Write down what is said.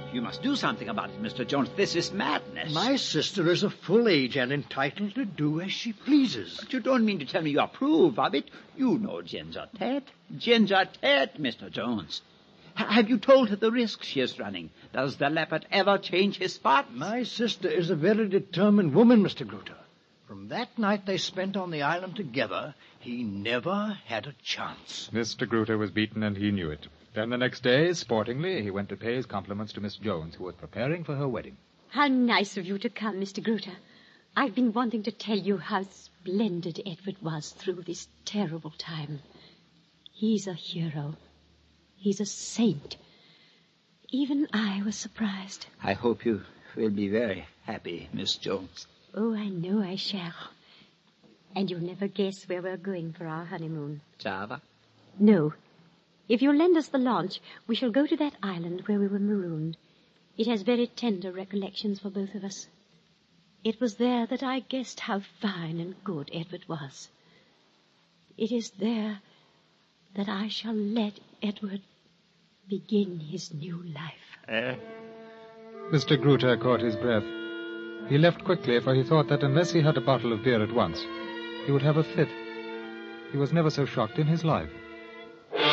You must do something about it, Mr. Jones. This is madness. My sister is of full age and entitled to do as she pleases. But you don't mean to tell me you approve of it. You know Ginger Tate. Ginger Tate, Mr. Jones. Have you told her the risk she is running? Does the leopard ever change his spots? My sister is a very determined woman, Mr. Gruter. From that night they spent on the island together, he never had a chance. Mr. Gruter was beaten, and he knew it. Then the next day, sportingly, he went to pay his compliments to Miss Jones, who was preparing for her wedding. How nice of you to come, Mr. Gruter. I've been wanting to tell you how splendid Edward was through this terrible time. He's a hero. He's a saint. Even I was surprised. I hope you will be very happy, Miss Jones. Oh, I know I shall. And you'll never guess where we're going for our honeymoon. Java? No. If you'll lend us the launch, we shall go to that island where we were marooned. It has very tender recollections for both of us. It was there that I guessed how fine and good Edward was. It is there that I shall let Edward begin his new life. Mr. Gruter caught his breath. He left quickly, for he thought that unless he had a bottle of beer at once, he would have a fit. He was never so shocked in his life.